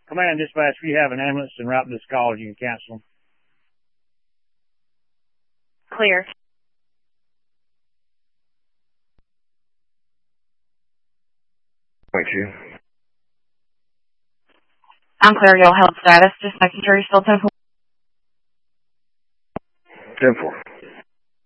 Command dispatch, if you have an ambulance and route this call, you can cancel them. Clear. Point two. I'm clear. Your health status. Just making sure you're still 10-4. 10-4.